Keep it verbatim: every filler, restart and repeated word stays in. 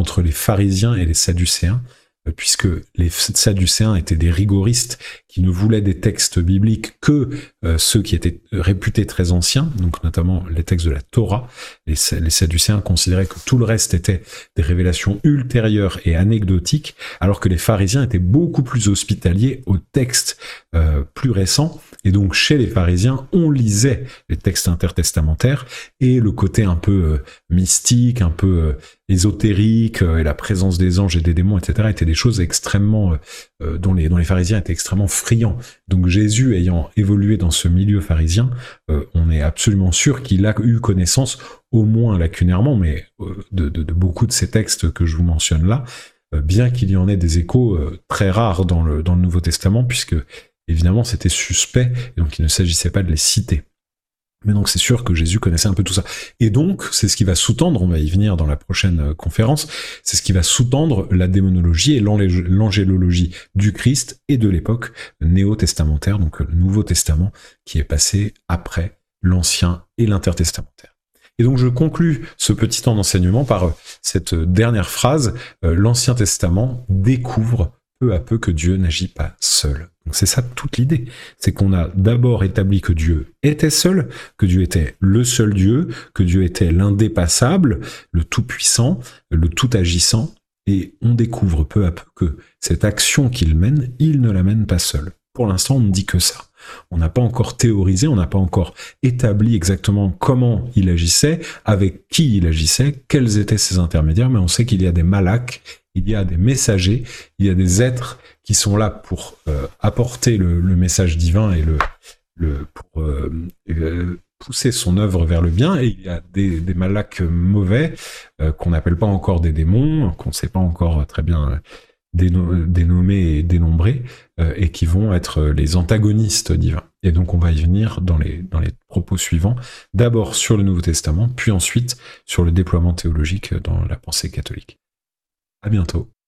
entre les pharisiens et les sadducéens, puisque les sadducéens étaient des rigoristes qui ne voulaient des textes bibliques que euh, ceux qui étaient réputés très anciens, donc notamment les textes de la Torah. Les, les sadducéens considéraient que tout le reste était des révélations ultérieures et anecdotiques, alors que les pharisiens étaient beaucoup plus hospitaliers aux textes euh, plus récents. Et donc chez les pharisiens, on lisait les textes intertestamentaires, et le côté un peu euh, mystique, un peu euh, ésotérique, euh, et la présence des anges et des démons, et cetera, étaient des choses extrêmement, euh, dont, les, dont les pharisiens étaient extrêmement friands. Donc Jésus, ayant évolué dans ce milieu pharisien, euh, on est absolument sûr qu'il a eu connaissance, au moins lacunairement, mais euh, de, de, de beaucoup de ces textes que je vous mentionne là, euh, bien qu'il y en ait des échos euh, très rares dans le, dans le Nouveau Testament, puisque évidemment c'était suspect, et donc il ne s'agissait pas de les citer. Mais donc c'est sûr que Jésus connaissait un peu tout ça. Et donc, c'est ce qui va sous-tendre, on va y venir dans la prochaine conférence, c'est ce qui va sous-tendre la démonologie et l'angélologie du Christ et de l'époque néo-testamentaire, donc le Nouveau Testament, qui est passé après l'Ancien et l'Intertestamentaire. Et donc je conclus ce petit temps d'enseignement par cette dernière phrase, euh, l'Ancien Testament découvre peu à peu que Dieu n'agit pas seul. Donc c'est ça toute l'idée, c'est qu'on a d'abord établi que Dieu était seul, que Dieu était le seul Dieu, que Dieu était l'indépassable, le tout-puissant, le tout-agissant, et on découvre peu à peu que cette action qu'il mène, il ne la mène pas seul. Pour l'instant, on ne dit que ça. On n'a pas encore théorisé, on n'a pas encore établi exactement comment il agissait, avec qui il agissait, quels étaient ses intermédiaires, mais on sait qu'il y a des malaks, il y a des messagers, il y a des êtres qui sont là pour euh, apporter le, le message divin et le, le pour euh, euh, pousser son œuvre vers le bien, et il y a des, des malaks mauvais euh, qu'on n'appelle pas encore des démons, qu'on ne sait pas encore très bien déno- dénommer et dénombrer, euh, et qui vont être les antagonistes divins. Et donc on va y venir dans les, dans les propos suivants, d'abord sur le Nouveau Testament, puis ensuite sur le déploiement théologique dans la pensée catholique. À bientôt.